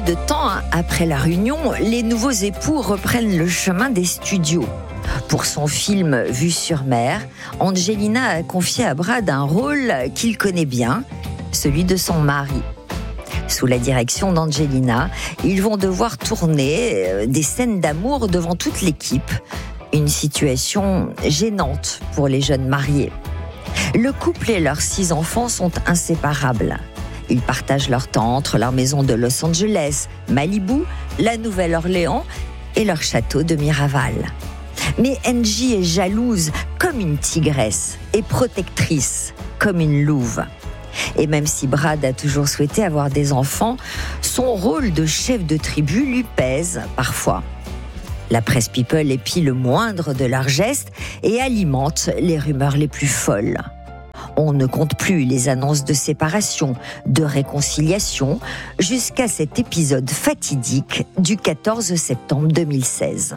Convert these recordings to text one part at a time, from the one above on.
de temps après la réunion, les nouveaux époux reprennent le chemin des studios. Pour son film Vue sur mer, Angelina a confié à Brad un rôle qu'il connaît bien, celui de son mari. Sous la direction d'Angelina, ils vont devoir tourner des scènes d'amour devant toute l'équipe. Une situation gênante pour les jeunes mariés. Le couple et leurs 6 enfants sont inséparables. Ils partagent leur temps entre leur maison de Los Angeles, Malibu, la Nouvelle-Orléans et leur château de Miraval. Mais Angie est jalouse comme une tigresse et protectrice comme une louve. Et même si Brad a toujours souhaité avoir des enfants, son rôle de chef de tribu lui pèse parfois. La presse People épie le moindre de leurs gestes et alimente les rumeurs les plus folles. On ne compte plus les annonces de séparation, de réconciliation, jusqu'à cet épisode fatidique du 14 septembre 2016.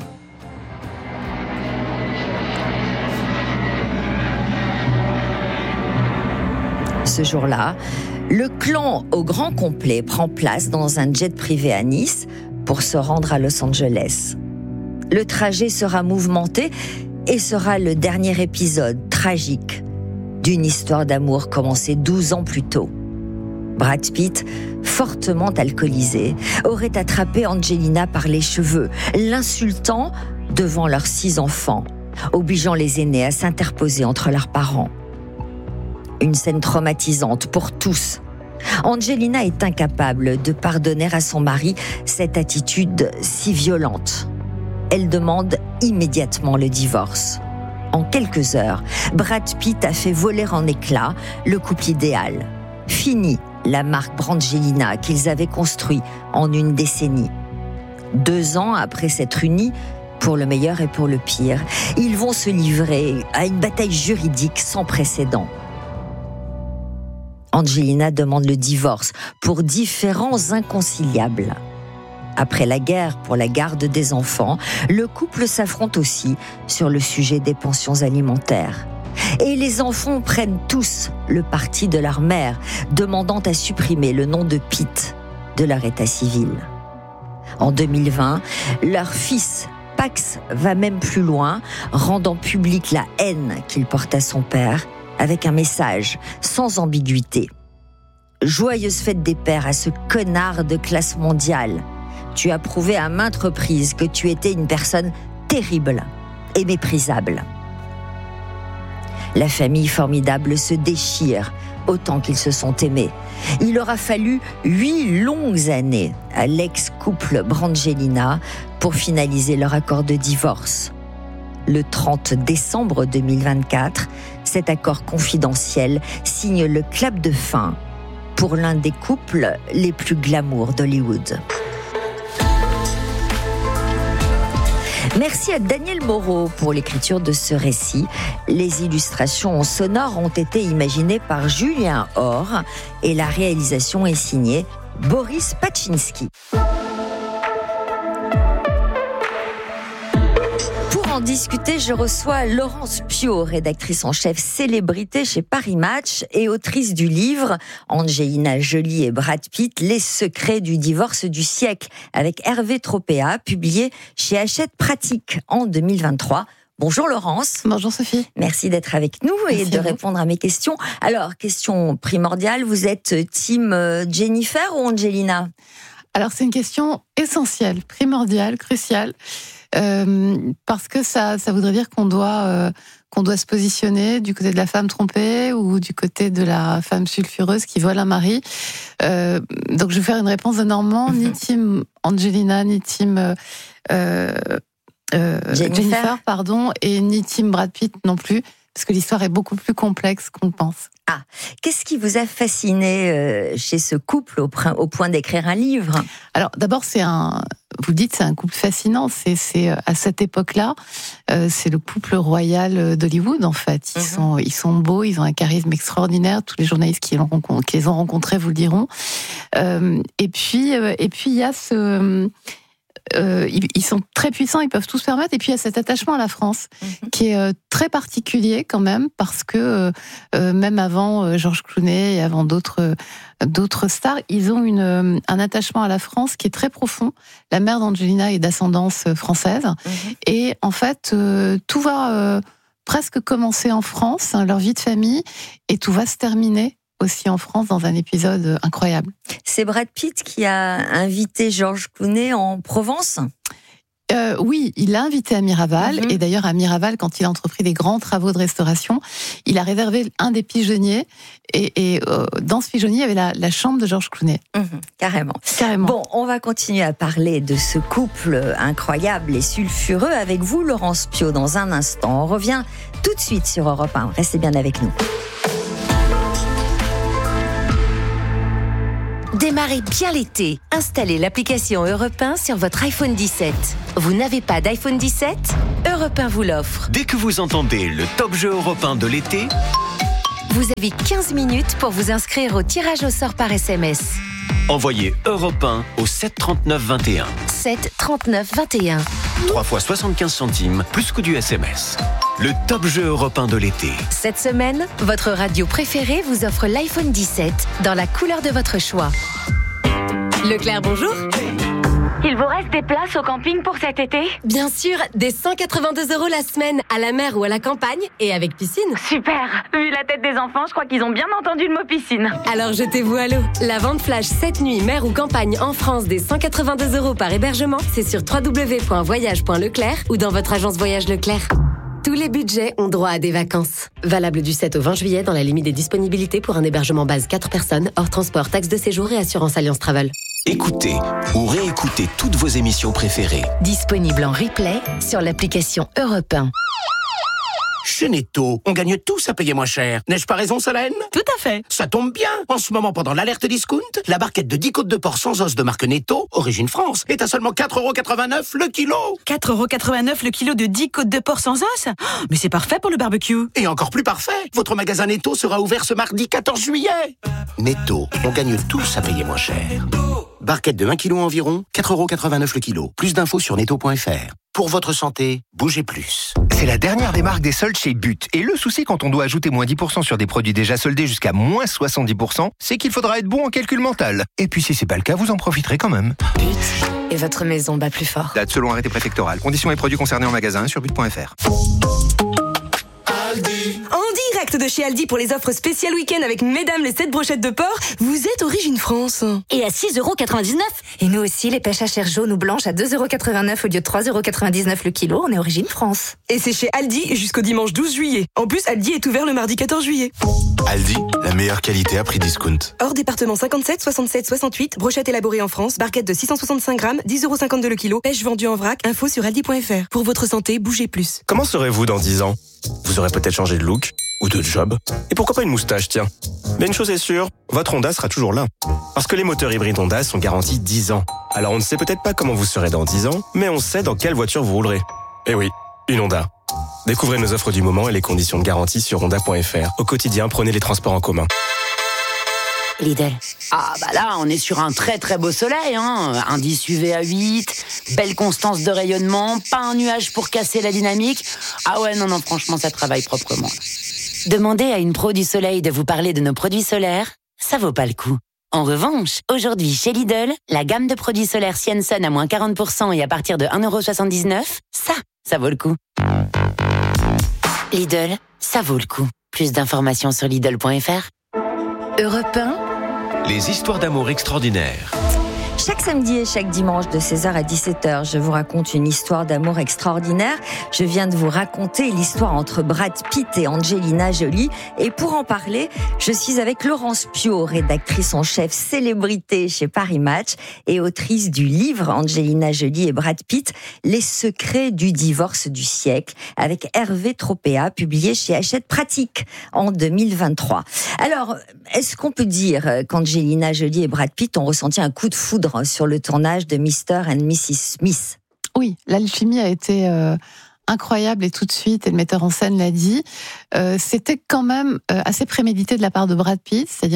Ce jour-là, le clan au grand complet prend place dans un jet privé à Nice pour se rendre à Los Angeles. Le trajet sera mouvementé et sera le dernier épisode tragique d'une histoire d'amour commencée 12 ans plus tôt. Brad Pitt, fortement alcoolisé, aurait attrapé Angelina par les cheveux, l'insultant devant leurs 6 enfants, obligeant les aînés à s'interposer entre leurs parents. Une scène traumatisante pour tous. Angelina est incapable de pardonner à son mari cette attitude si violente. Elle demande immédiatement le divorce. En quelques heures, Brad Pitt a fait voler en éclats le couple idéal. Fini la marque Brangelina qu'ils avaient construit en une décennie. 2 ans après s'être unis, pour le meilleur et pour le pire, ils vont se livrer à une bataille juridique sans précédent. Angelina demande le divorce pour différends inconciliables. Après la guerre pour la garde des enfants, le couple s'affronte aussi sur le sujet des pensions alimentaires. Et les enfants prennent tous le parti de leur mère, demandant à supprimer le nom de Pitt de leur état civil. En 2020, leur fils, Pax, va même plus loin, rendant publique la haine qu'il porte à son père, avec un message sans ambiguïté. Joyeuse fête des pères à ce connard de classe mondiale. Tu as prouvé à maintes reprises que tu étais une personne terrible et méprisable. La famille formidable se déchire autant qu'ils se sont aimés. Il aura fallu 8 longues années à l'ex-couple Brangelina pour finaliser leur accord de divorce. Le 30 décembre 2024, cet accord confidentiel signe le clap de fin pour l'un des couples les plus glamour d'Hollywood. Merci à Daniel Moreau pour l'écriture de ce récit. Les illustrations sonores ont été imaginées par Julien Or et la réalisation est signée Boris Paczynski. Pour en discuter, je reçois Laurence Piot, rédactrice en chef célébrité chez Paris Match et autrice du livre Angelina Jolie et Brad Pitt, les secrets du divorce du siècle, avec Hervé Tropea, publié chez Hachette Pratique en 2023. Bonjour Laurence. Bonjour Sophie. Merci d'être avec nous et de répondre à mes questions. Alors, question primordiale, vous êtes team Jennifer ou Angelina ? Alors c'est une question essentielle, primordiale, cruciale. Parce que ça voudrait dire qu'on doit se positionner du côté de la femme trompée ou du côté de la femme sulfureuse qui vole un mari. Donc je vais faire une réponse de Normand, ni team Angelina, ni team Jennifer, et ni team Brad Pitt non plus, parce que l'histoire est beaucoup plus complexe qu'on pense. Ah, qu'est-ce qui vous a fasciné chez ce couple au point d'écrire un livre ? Alors d'abord, vous le dites, c'est un couple fascinant. C'est à cette époque-là, c'est le couple royal d'Hollywood en fait. Ils sont beaux, ils ont un charisme extraordinaire. Tous les journalistes qui les ont rencontrés vous le diront. Et puis il y a ils sont très puissants, ils peuvent tout se permettre. Et puis il y a cet attachement à la France qui est très particulier quand même, parce que même avant George Clooney et avant d'autres stars, ils ont un attachement à la France qui est très profond. La mère d'Angelina est d'ascendance française. Et en fait, tout va presque commencer en France, leur vie de famille, et tout va se terminer aussi en France dans un épisode incroyable. C'est Brad Pitt qui a invité George Clooney en Provence ? Oui, il l'a invité à Miraval, et d'ailleurs à Miraval, quand il a entrepris des grands travaux de restauration, il a réservé un des pigeonniers, et dans ce pigeonnier, il y avait la chambre de George Clooney. Carrément. Bon, on va continuer à parler de ce couple incroyable et sulfureux avec vous, Laurence Piot, dans un instant. On revient tout de suite sur Europe 1. Restez bien avec nous. Démarrez bien l'été. Installez l'application Europe 1 sur votre iPhone 17. Vous n'avez pas d'iPhone 17 ? Europe 1 vous l'offre. Dès que vous entendez le top jeu Europe 1 de l'été, vous avez 15 minutes pour vous inscrire au tirage au sort par SMS. Envoyez Europe 1 au 7 39 21. 7 39 21. 3 fois 75 centimes, plus coût du SMS. Le top jeu Europe 1 de l'été. Cette semaine, votre radio préférée vous offre l'iPhone 17 dans la couleur de votre choix. Leclerc, bonjour. Il vous reste des places au camping pour cet été ? Bien sûr, des 182 € la semaine, à la mer ou à la campagne, et avec piscine. Super. Vu la tête des enfants, je crois qu'ils ont bien entendu le mot piscine. Alors jetez-vous à l'eau. La vente flash cette nuit, mer ou campagne en France, des 182 € par hébergement, c'est sur www.voyage.leclerc ou dans votre agence Voyage Leclerc. Tous les budgets ont droit à des vacances. Valable du 7 au 20 juillet dans la limite des disponibilités pour un hébergement base 4 personnes, hors transport, taxe de séjour et assurance Alliance Travel. Écoutez ou réécoutez toutes vos émissions préférées. Disponible en replay sur l'application Europe 1. Chez Netto, on gagne tous à payer moins cher. N'ai-je pas raison, Solène ? Tout à fait. Ça tombe bien. En ce moment, pendant l'alerte discount, la barquette de 10 côtes de porc sans os de marque Netto, origine France, est à seulement 4,89 € le kilo. 4,89 € le kilo de 10 côtes de porc sans os ? Mais c'est parfait pour le barbecue. Et encore plus parfait, votre magasin Netto sera ouvert ce mardi 14 juillet. Netto, on gagne tous à payer moins cher. Barquette de 1 kg environ, 4,89 € le kilo. Plus d'infos sur netto.fr. Pour votre santé, bougez plus. C'est la dernière des marques des soldes chez But. Et le souci quand on doit ajouter moins 10% sur des produits déjà soldés jusqu'à moins 70%, c'est qu'il faudra être bon en calcul mental. Et puis si c'est pas le cas, vous en profiterez quand même. But, et votre maison bat plus fort. Date selon arrêté préfectoral. Conditions et produits concernés en magasin sur but.fr. En direct de chez Aldi pour les offres spéciales week-end avec mesdames les 7 brochettes de porc, vous êtes Origine France. Et à 6,99 €. Et nous aussi, les pêches à chair jaune ou blanche à 2,89 € au lieu de 3,99 € le kilo, on est Origine France. Et c'est chez Aldi jusqu'au dimanche 12 juillet. En plus, Aldi est ouvert le mardi 14 juillet. Aldi, la meilleure qualité à prix discount. Hors département 57, 67, 68, brochette élaborée en France, barquette de 665 grammes, 10,52 € le kilo, pêche vendue en vrac, info sur aldi.fr. Pour votre santé, bougez plus. Comment serez-vous dans 10 ans ? Vous aurez peut-être changé de look ou de job. Et pourquoi pas une moustache, tiens. Mais une chose est sûre, votre Honda sera toujours là. Parce que les moteurs hybrides Honda sont garantis 10 ans. Alors on ne sait peut-être pas comment vous serez dans 10 ans, mais on sait dans quelle voiture vous roulerez. Eh oui, une Honda. Découvrez nos offres du moment et les conditions de garantie sur honda.fr. Au quotidien, prenez les transports en commun. Lidl. Ah bah là, on est sur un très très beau soleil, hein. Indice UV à 8, belle constance de rayonnement, pas un nuage pour casser la dynamique. Ah ouais, non, franchement, ça travaille proprement. Demandez à une pro du soleil de vous parler de nos produits solaires, ça vaut pas le coup. En revanche, aujourd'hui chez Lidl, la gamme de produits solaires Sienson à moins 40% et à partir de 1,79 €, ça vaut le coup. Lidl, ça vaut le coup. Plus d'informations sur Lidl.fr. Europe 1. Les histoires d'amour extraordinaires. Chaque samedi et chaque dimanche de 16h à 17h, je vous raconte une histoire d'amour extraordinaire. Je viens de vous raconter l'histoire entre Brad Pitt et Angelina Jolie. Et pour en parler, je suis avec Laurence Piot, rédactrice en chef célébrité chez Paris Match et autrice du livre Angelina Jolie et Brad Pitt, Les secrets du divorce du siècle, avec Hervé Tropea, publié chez Hachette Pratique en 2023. Alors, est-ce qu'on peut dire qu'Angelina Jolie et Brad Pitt ont ressenti un coup de foudre sur le tournage de Mr. and Mrs. Smith? Oui, l'alchimie a été incroyable et tout de suite, et le metteur en scène l'a dit, c'était quand même assez prémédité de la part de Brad Pitt, c'est-à-dire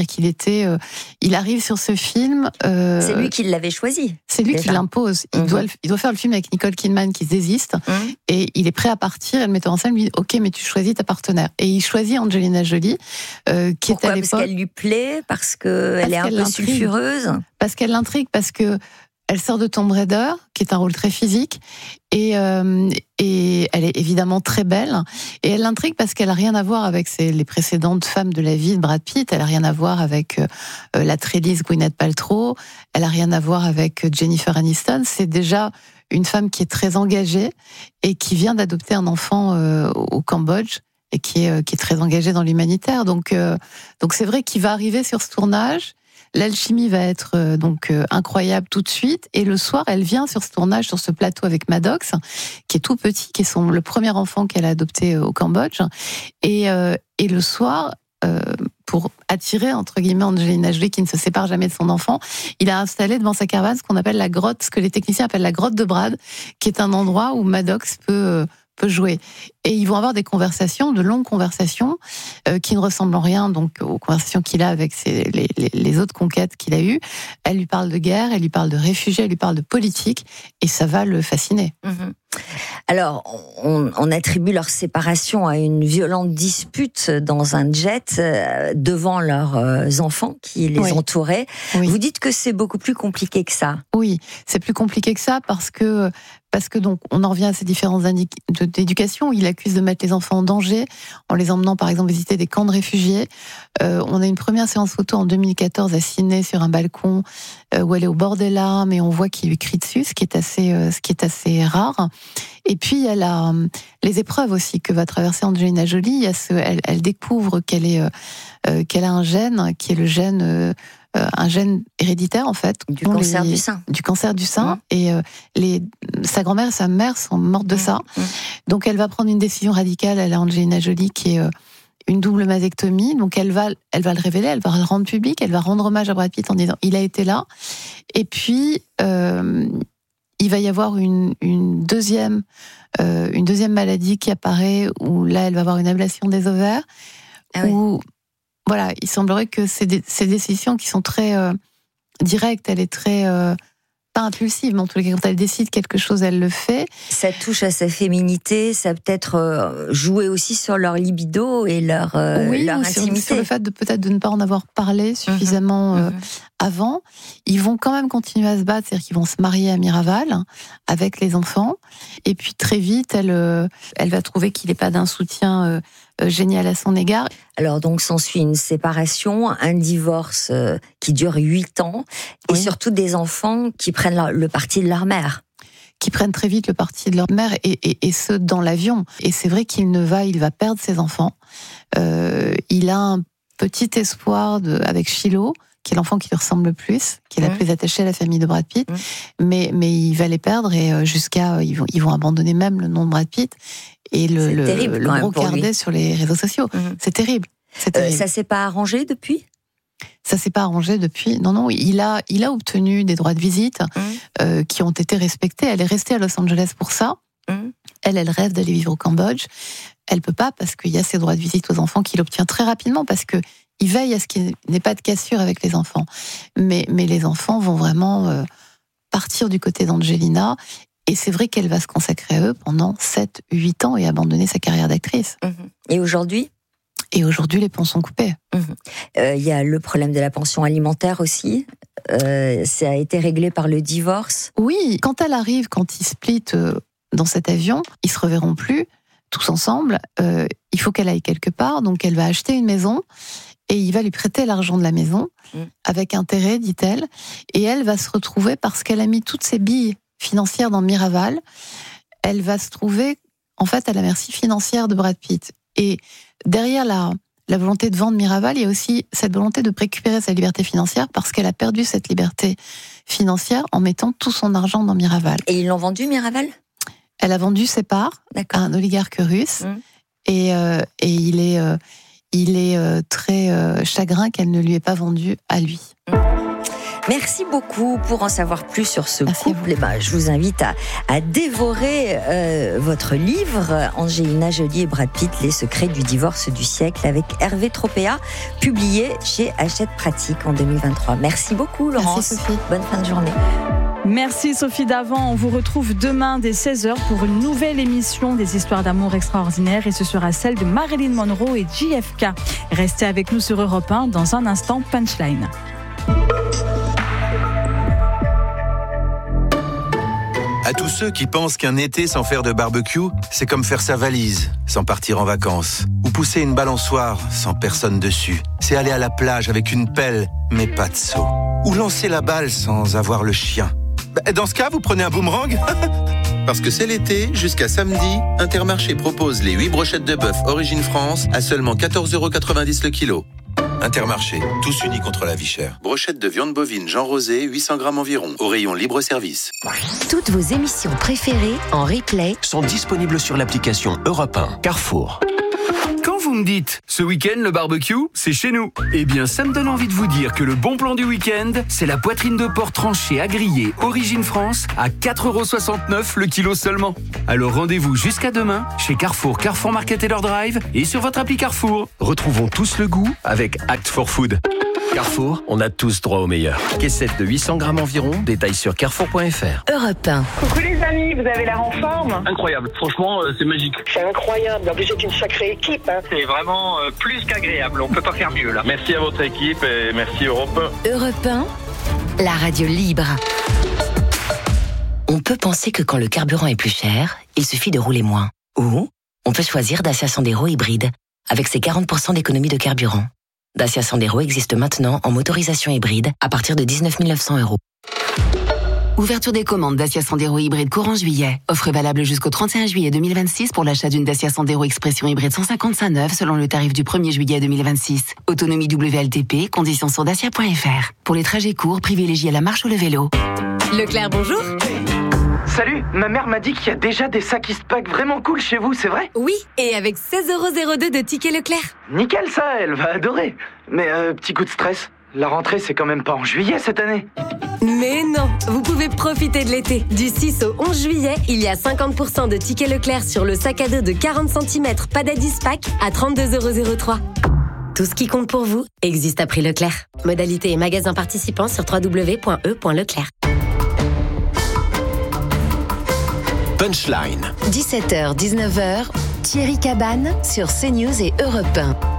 il arrive sur ce film. C'est lui qui l'avait choisi. C'est lui qui l'impose. Il doit faire le film avec Nicole Kidman qui désiste, et il est prêt à partir. Et le metteur en scène lui dit ok, mais tu choisis ta partenaire. Et il choisit Angelina Jolie, qui Pourquoi ? est à l'époque. Parce qu'elle lui plaît, parce qu'elle est un peu sulfureuse. Parce qu'elle l'intrigue, parce que elle sort de Tomb Raider, qui est un rôle très physique, et elle est évidemment très belle. Et elle l'intrigue parce qu'elle a rien à voir avec les précédentes femmes de la vie de Brad Pitt. Elle a rien à voir avec la trélisse Gwyneth Paltrow. Elle a rien à voir avec Jennifer Aniston. C'est déjà une femme qui est très engagée et qui vient d'adopter un enfant au Cambodge et qui est très engagée dans l'humanitaire. Donc c'est vrai qu'il va arriver sur ce tournage. L'alchimie va être incroyable tout de suite. Et le soir, elle vient sur ce tournage, sur ce plateau avec Maddox, qui est tout petit, qui est le premier enfant qu'elle a adopté au Cambodge. Et le soir, pour attirer, entre guillemets, Angelina Jolie, qui ne se sépare jamais de son enfant, il a installé devant sa caravane ce qu'on appelle la grotte, ce que les techniciens appellent la grotte de Brad, qui est un endroit où Maddox peut jouer. Et ils vont avoir des conversations, de longues conversations, qui ne ressemblent en rien donc aux conversations qu'il a avec les autres conquêtes qu'il a eues. Elle lui parle de guerre, elle lui parle de réfugiés, elle lui parle de politique, et ça va le fasciner. Alors, on attribue leur séparation à une violente dispute dans un jet devant leurs enfants qui les entouraient. Oui. Vous dites que c'est beaucoup plus compliqué que ça. Oui, c'est plus compliqué que ça parce que donc on en revient à ces différences d'éducation. Il accuse de mettre les enfants en danger en les emmenant par exemple visiter des camps de réfugiés. On a une première séance photo en 2014 à Sydney sur un balcon où elle est au bord des larmes et on voit qu'il lui crie dessus, ce qui est assez rare. Et puis elle a les épreuves aussi que va traverser Angelina Jolie. Elle découvre qu'elle a un gène qui est le gène un gène héréditaire en fait du cancer du sein. Du cancer du sein et sa grand-mère et sa mère sont mortes de ça. Donc elle va prendre une décision radicale. Elle a Angelina Jolie qui est une double mastectomie. Donc elle va le révéler, elle va le rendre public, elle va rendre hommage à Brad Pitt en disant il a été là. Et puis il va y avoir une deuxième maladie qui apparaît où là elle va avoir une ablation des ovaires. Où voilà, il semblerait que ces décisions qui sont très directes, elle est très pas impulsive, mais en tous les cas, quand elle décide quelque chose, elle le fait. Ça touche à sa féminité, ça peut-être jouer aussi sur leur libido et leur intimité. Sur le fait peut-être de ne pas en avoir parlé suffisamment avant. Ils vont quand même continuer à se battre, c'est-à-dire qu'ils vont se marier à Miraval avec les enfants. Et puis très vite, elle va trouver qu'il n'est pas d'un soutien génial à son égard. Alors donc s'ensuit une séparation, un divorce qui dure 8 ans, et surtout des enfants qui prennent le parti de leur mère. Qui prennent très vite le parti de leur mère, et ce, dans l'avion. Et c'est vrai qu'il va perdre ses enfants. Il a un petit espoir avec Shiloh, qui est l'enfant qui lui ressemble le plus, qui est la plus attachée à la famille de Brad Pitt, mais il va les perdre et ils vont abandonner même le nom de Brad Pitt et le brocarder sur les réseaux sociaux. C'est terrible. Ça s'est pas arrangé depuis ? Ça s'est pas arrangé depuis. Non, il a obtenu des droits de visite qui ont été respectés. Elle est restée à Los Angeles pour ça. Elle rêve d'aller vivre au Cambodge. Elle peut pas parce qu'il y a ses droits de visite aux enfants qu'il obtient très rapidement parce que il veille à ce qu'il n'ait pas de cassure avec les enfants. Mais les enfants vont vraiment partir du côté d'Angelina. Et c'est vrai qu'elle va se consacrer à eux pendant 7-8 ans et abandonner sa carrière d'actrice. Et aujourd'hui ? Et aujourd'hui, les ponts sont coupés. Il y a le problème de la pension alimentaire aussi. Ça a été réglé par le divorce. Oui, quand elle arrive, quand ils splitent dans cet avion, ils se reverront plus tous ensemble. Il faut qu'elle aille quelque part, donc elle va acheter une maison. Et il va lui prêter l'argent de la maison, avec intérêt, dit-elle. Et elle va se retrouver, parce qu'elle a mis toutes ses billes financières dans Miraval, elle va se trouver, en fait, à la merci financière de Brad Pitt. Et derrière la volonté de vendre Miraval, il y a aussi cette volonté de récupérer sa liberté financière, parce qu'elle a perdu cette liberté financière en mettant tout son argent dans Miraval. Et ils l'ont vendu, Miraval ? Elle a vendu ses parts à un oligarque russe, et il est très chagrin qu'elle ne lui ait pas vendu à lui. Merci beaucoup. Pour en savoir plus sur ce couple, je vous invite à dévorer votre livre, Angelina Jolie et Brad Pitt, Les secrets du divorce du siècle, avec Hervé Tropea, publié chez Hachette Pratique en 2023. Merci beaucoup, Laurence. Merci, Sophie. Bonne fin de journée. Merci Sophie Davant. On vous retrouve demain dès 16h pour une nouvelle émission des histoires d'amour extraordinaires et ce sera celle de Marilyn Monroe et JFK. Restez avec nous sur Europe 1 dans un instant, Punchline. À tous ceux qui pensent qu'un été sans faire de barbecue, c'est comme faire sa valise sans partir en vacances. Ou pousser une balançoire sans personne dessus. C'est aller à la plage avec une pelle, mais pas de seau. Ou lancer la balle sans avoir le chien. Dans ce cas, vous prenez un boomerang. Parce que c'est l'été, jusqu'à samedi, Intermarché propose les 8 brochettes de bœuf Origine France à seulement 14,90 € le kilo. Intermarché, tous unis contre la vie chère. Brochette de viande bovine Jean Rosé, 800 grammes environ, au rayon libre-service. Toutes vos émissions préférées en replay sont disponibles sur l'application Europe 1 Carrefour. Quand vous me dites, ce week-end, le barbecue, c'est chez nous. Eh bien, ça me donne envie de vous dire que le bon plan du week-end, c'est la poitrine de porc tranchée à griller Origine France à 4,69 € le kilo seulement. Alors rendez-vous jusqu'à demain chez Carrefour, Carrefour Market et leur drive et sur votre appli Carrefour. Retrouvons tous le goût avec Act for Food. Carrefour, on a tous droit au meilleur. Caissette de 800 grammes environ, détails sur carrefour.fr. Europe 1. Coucou les amis, vous avez l'air en forme? Incroyable, franchement, c'est magique. C'est incroyable, en plus c'est une sacrée équipe. C'est vraiment plus qu'agréable, on peut pas faire mieux là. Merci à votre équipe et merci Europe 1. Europe 1, la radio libre. On peut penser que quand le carburant est plus cher, il suffit de rouler moins. Ou on peut choisir Dacia Sandero hybride, avec ses 40% d'économie de carburant. Dacia Sandero existe maintenant en motorisation hybride à partir de 19 900 €. Ouverture des commandes Dacia Sandero hybride courant juillet. Offre valable jusqu'au 31 juillet 2026 pour l'achat d'une Dacia Sandero Expression hybride 155 neuve selon le tarif du 1er juillet 2026. Autonomie WLTP, conditions sur dacia.fr. Pour les trajets courts, privilégiez la marche ou le vélo. Leclerc, bonjour. Salut, ma mère m'a dit qu'il y a déjà des sacs Eastpak vraiment cool chez vous, c'est vrai? Oui, et avec 16,02 € de tickets Leclerc. Nickel ça, elle va adorer. Mais petit coup de stress, la rentrée c'est quand même pas en juillet cette année. Mais non, vous pouvez profiter de l'été. Du 6 au 11 juillet, il y a 50% de tickets Leclerc sur le sac à dos de 40 cm Padad Eastpak à 32,03 €. Tout ce qui compte pour vous existe à prix Leclerc. Modalité et magasins participants sur www.e.leclerc. Punchline. 17h, 19h, Thierry Cabane sur CNews et Europe 1.